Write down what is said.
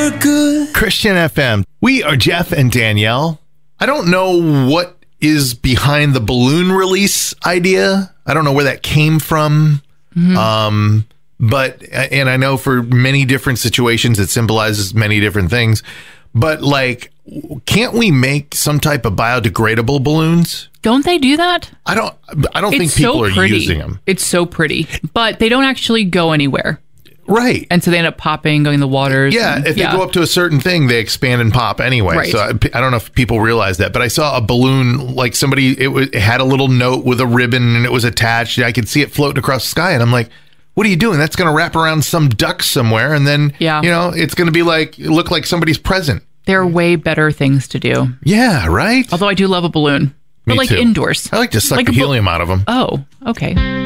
Christian FM. We are Jeff and Danielle. I don't know what is behind the balloon release idea. I don't know where that came from. But I know for many different situations, it symbolizes many different things. But like, can't we make some type of biodegradable balloons? Don't they do that? I don't think people are using them. It's so pretty, but they don't actually go anywhere. Right. And so they end up popping, going in the waters. Yeah, if they go up to a certain thing, they expand and pop anyway. Right. So I don't know if people realize that, but I saw a balloon, like it had a little note with a ribbon and it was attached. I could see it floating across the sky and I'm like, what are you doing? That's going to wrap around some duck somewhere and then, it's going to be like, look like somebody's present. There are way better things to do. Yeah, right? Although I do love a balloon. Me but like too. indoors. I like to suck the helium out of them. Oh, okay.